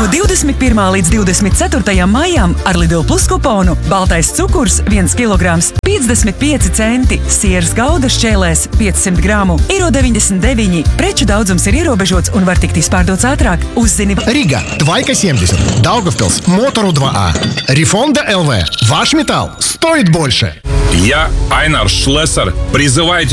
No 21. līdz 24. maijam ar Lidl Plus kuponu baltais cukurs 1 kg 55 centi, sieras gauda šķēlēs 500 gramu €1,99. Preču daudzums ir ierobežots un var tikt izpārdots ātrāk. Uzzini Рига, Двайка 70, Даугавпилс, Мотору 2А, Рифонда ЛВ. Ваш металл стоит больше. Я, Айнар Шлессер, призываю тебя